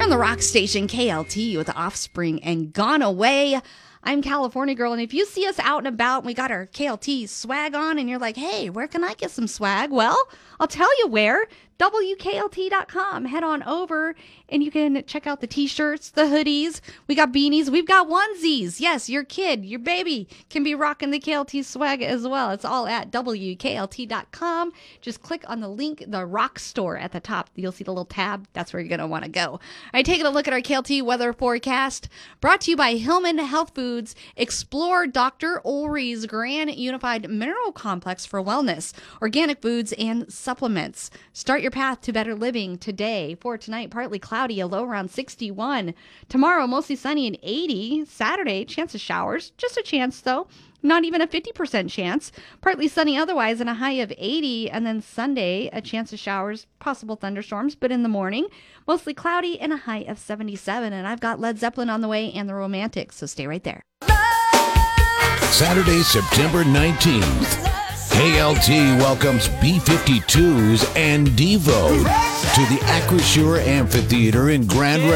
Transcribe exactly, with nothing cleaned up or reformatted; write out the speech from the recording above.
on the rock station K L T with Offspring and Gone Away. I'm California Girl, and if you see us out and about and we got our K L T swag on and you're like, hey, where can I get some swag? Well, I'll tell you where. W K L T dot com. Head on over and you can check out the t-shirts, the hoodies. We got beanies. We've got onesies. Yes, your kid, your baby can be rocking the K L T swag as well. It's all at W K L T dot com. Just click on the link, the rock store at the top. You'll see the little tab. That's where you're going to want to go. All right, taking a look at our K L T weather forecast. Brought to you by Hillman Health Foods. Explore Doctor Ulri's Grand Unified Mineral Complex for wellness, organic foods, and supplements. Start your path to better living today. For tonight, partly cloudy, a low around sixty-one. Tomorrow, mostly sunny and eighty. Saturday, chance of showers. Just a chance, though. Not even a fifty percent chance. Partly sunny otherwise and a high of eighty. And then Sunday, a chance of showers, possible thunderstorms, but in the morning, mostly cloudy and a high of seventy-seven. And I've got Led Zeppelin on the way and the Romantics, so stay right there. Saturday, September nineteenth. K L T welcomes B fifty-twos and Devo to the Acrisure Amphitheater in Grand Rapids.